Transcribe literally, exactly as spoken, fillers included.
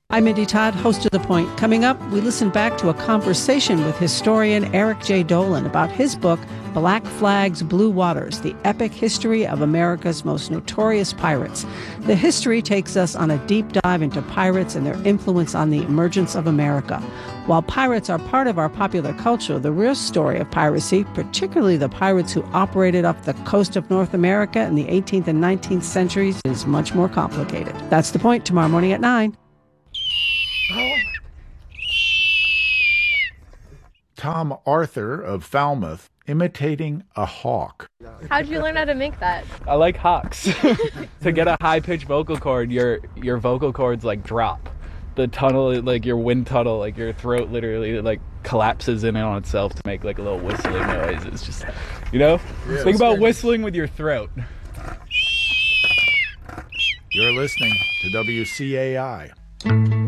I'm Mindy Todd, host of The Point. Coming up, we listen back to a conversation with historian Eric J. Dolan about his book, Black Flags, Blue Waters, the epic history of America's most notorious pirates. The history takes us on a deep dive into pirates and their influence on the emergence of America. While pirates are part of our popular culture, the real story of piracy, particularly the pirates who operated off the coast of North America in the eighteenth and nineteenth centuries, is much more complicated. That's The Point, tomorrow morning at nine. Tom Arthur of Falmouth imitating a hawk. How'd you learn how to make that? I like hawks. To get a high-pitched vocal cord, your your vocal cords like drop. The tunnel, like your wind tunnel, like your throat literally like collapses in on itself to make like a little whistling noise. It's just, you know, yeah, think about whistling with your throat. You're listening to W C A I.